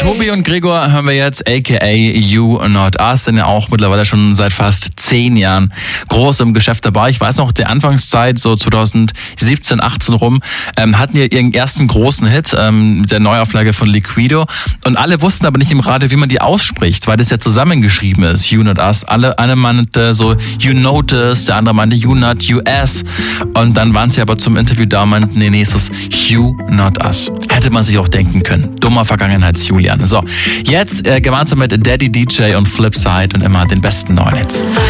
Tobi und Gregor hören wir jetzt, aka You Not Us, sind ja auch mittlerweile schon seit fast 10 Jahren groß im Geschäft dabei. Ich weiß noch, der Anfangszeit, so 2017, 18 rum, hatten ja ihren ersten großen Hit mit der Neuauflage von Liquido. Und alle wussten aber nicht im Radio, wie man die ausspricht, weil das ja zusammengeschrieben ist, You Not Us. Einer meinte so You Notice, der andere meinte You Not US. Und dann waren sie aber zum Interview da und meinten, nee, es ist You Not Us. Hätte man sich auch denken können. Dummer Vergangenheits-Julian. So, jetzt gemeinsam mit Daddy DJ und Flipside und immer den besten neuen Hits.